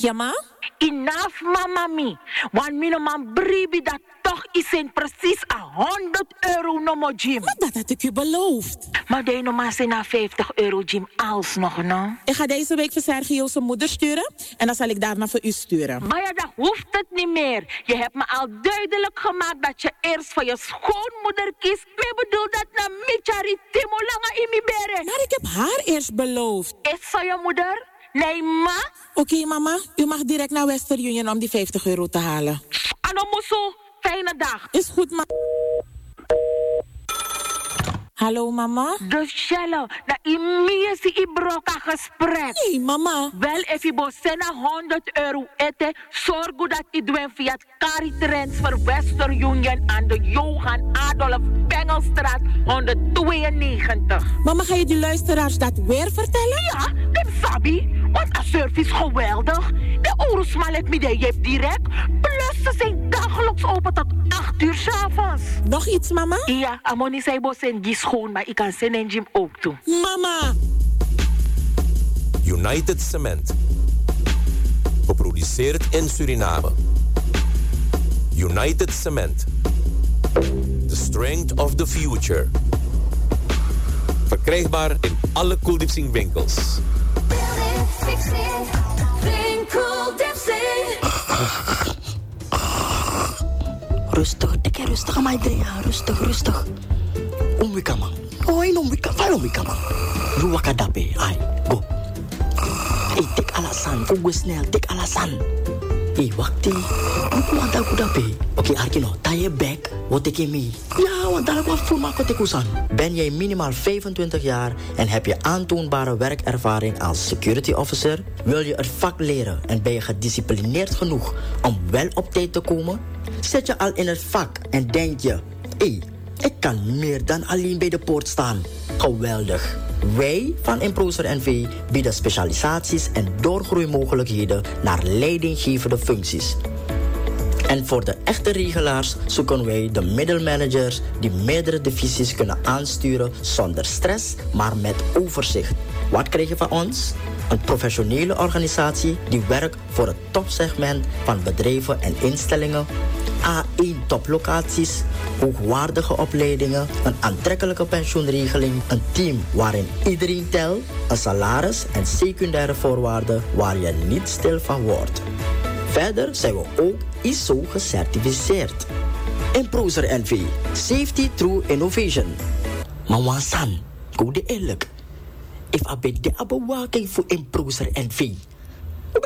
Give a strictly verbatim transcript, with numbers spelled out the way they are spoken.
Ja, ma? Enough, mama mi. Want mijn man bribi dat toch is in precies a honderd euro no mo gym. Maar dat had ik u beloofd. Maar de no man zijn na vijftig euro gym alsnog, no? Ik ga deze week voor Sergio zijn moeder sturen. En dan zal ik daarna voor u sturen. Maar ja, dat hoeft het niet meer. Je hebt me al duidelijk gemaakt dat je eerst voor je schoonmoeder kiest. Ik bedoel dat na michari timo langa imi bere. Maar ik heb haar eerst beloofd. Is zo je moeder? Nee, ma? Oké, okay, mama. U mag direct naar Western Union om die vijftig euro te halen. Anomuso, fijne dag. Is goed, ma. Hallo, mama? Dus Shello, na imie si i broka gesprek. Nee, mama. Wel, if je bosena honderd euro eten, zorg dat je doet via het Cari Transfer Western Union aan de Johan Adolf Bengelstraat honderdtweeënnegentig. Mama, ga je die luisteraars dat weer vertellen? Ja, dat sabi. Want de service geweldig. De oorlogsmal het midden je hebt direct. Plus ze zijn dagelijks open tot acht uur 's avonds. Nog iets, mama? Ja, Amoni zei bos en die schoon, maar ik kan zijn en gym ook doen. Mama! United Cement. Geproduceerd in Suriname. United Cement. The strength of the future. Verkrijgbaar in alle Cool-Diepzing winkels. Rustig, dikke rustig aan mij dringen. Rustig, rustig. Omwika man. Oh, in omwika. Vai omwika man. Ruwaka dape. Ai, go. Hey, tik alasan. Fugu snel, tik alasan. Hey, wakti. Aku want aku dape. Oké, okay, Arkino, ta je bek. Wat ik je mee? Ja, want daar wat voor maak ik kusan. Ben jij minimaal vijfentwintig jaar en heb je aantoonbare werkervaring als security officer? Wil je het vak leren en ben je gedisciplineerd genoeg om wel op tijd te komen? Zit je al in het vak en denk je, hé, hey, ik kan meer dan alleen bij de poort staan. Geweldig. Wij van Improser N V bieden specialisaties en doorgroeimogelijkheden naar leidinggevende functies. En voor de echte regelaars zoeken wij de middelmanagers die meerdere divisies kunnen aansturen zonder stress, maar met overzicht. Wat krijg je van ons? Een professionele organisatie die werkt voor het topsegment van bedrijven en instellingen. A één toplocaties, hoogwaardige opleidingen, een aantrekkelijke pensioenregeling, een team waarin iedereen telt, een salaris en secundaire voorwaarden waar je niet stil van wordt. Verder zijn we ook I S O gecertificeerd. Improser N V, Safety Through Innovation. Mawasan, go de eerlijk. If I be de bewaking voor Improser N V,